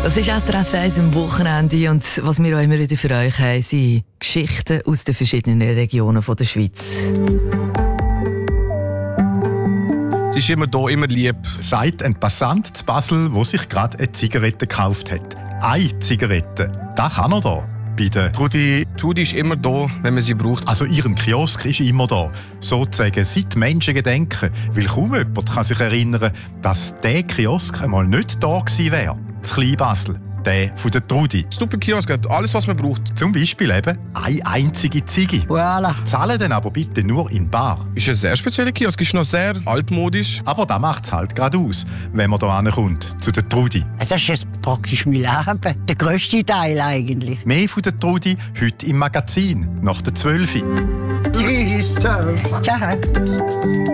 Das ist SRF 1 am Wochenende und was wir auch immer wieder für euch haben, sind Geschichten aus den verschiedenen Regionen der Schweiz. Sie ist immer da, immer lieb. Sagt ein Passant zu Basel, der sich gerade eine Zigarette gekauft hat. Eine Zigarette, das kann er da. Bei der Trudi ist immer da, wenn man sie braucht. Also ihren Kiosk ist immer da. Sozusagen seit Menschengedenken. Weil kaum jemand kann sich erinnern, dass dieser Kiosk einmal nicht da gewesen wäre. Das Kleinbasel. Der von der Trudi. Super Kiosk hat alles, was man braucht. Zum Beispiel eben eine einzige Ziege. Voilà. Zahlen dann aber bitte nur in bar. Ist ein sehr spezieller Kiosk, ist noch sehr altmodisch. Aber das macht es halt gerade aus, wenn man hier ankommt, zu der Trudi. Das ist jetzt praktisch mein Leben. Der grösste Teil eigentlich. Mehr von der Trudi heute im Magazin, nach der 12. Tschüss. Ciao.